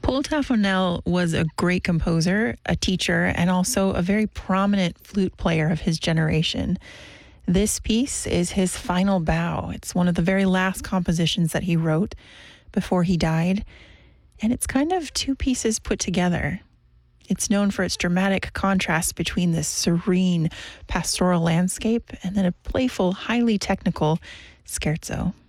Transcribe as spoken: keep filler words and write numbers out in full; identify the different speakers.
Speaker 1: Paul Taffanel was a great composer, a teacher, and also a very prominent flute player of his generation. This piece is his final bow. It's one of the very last compositions that he wrote before he died, and it's kind of two pieces put together. It's known for its dramatic contrast between this serene pastoral landscape and then a playful, highly technical scherzo.